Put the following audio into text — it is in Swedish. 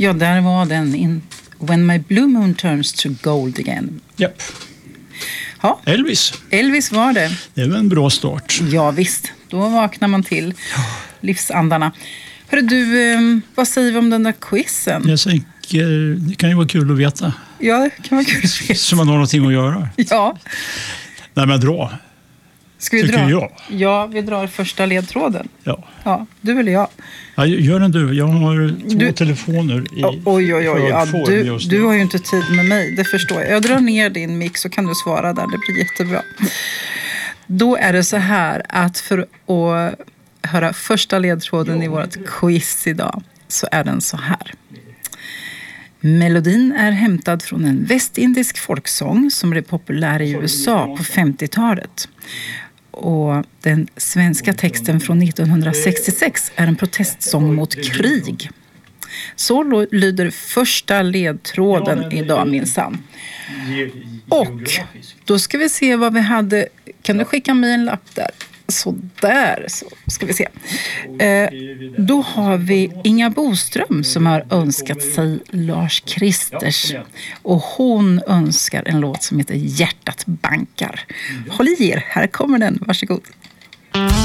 Ja, där var den. When my blue moon turns to gold again. Japp. Ja. Elvis var det. Det var en bra start. Ja, visst. Då vaknar man till livsandarna. Hörru du, vad säger vi om den där quizen? Jag tänker, det kan ju vara kul att veta. Ja, det kan vara kul att veta. Så man har någonting att göra. Ja. Nej, men dra. Ska vi tycker dra? Jag. Ja, vi drar första ledtråden. Ja, du eller jag? Ja, gör den du. Jag har två telefoner i Oj. Ja, du har ju inte tid med mig, det förstår jag. Jag drar ner din mick så kan du svara där, det blir jättebra. Då är det så här att för att höra första ledtråden i vårt quiz idag så är den så här. Melodin är hämtad från en västindisk folksång som blev populär i USA på 50-talet. Och den svenska texten från 1966 är en protestsång mot krig. Så lyder första ledtråden idag minsann. Och då ska vi se vad vi hade. Kan du skicka mig en lapp där? Så där, så ska vi se. Då har vi Inga Boström som har önskat sig Lars Kristers. Och hon önskar en låt som heter Hjärtat bankar. Håll i er, här kommer den, varsågod.